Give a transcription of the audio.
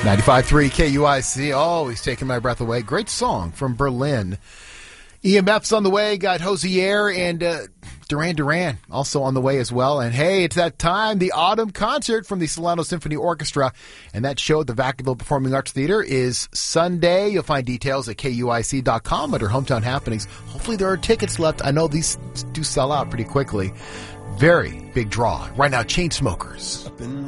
95.3 KUIC, always taking my breath away. Great song from Berlin. EMF's on the way, got Hosier and Duran Duran also on the way as well. And hey, it's that time, the autumn concert from the Solano Symphony Orchestra. And that show at the Vacaville Performing Arts Theater is Sunday. You'll find details at KUIC.com under Hometown Happenings. Hopefully there are tickets left. I know these do sell out pretty quickly. Very big draw. Right now, Chainsmokers.